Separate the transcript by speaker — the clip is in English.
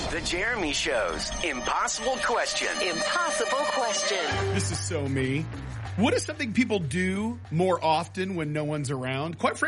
Speaker 1: The Jeremy Show's Impossible Question. Impossible Question.
Speaker 2: This is so me. What is something people do more often when no one's around? Quite frankly,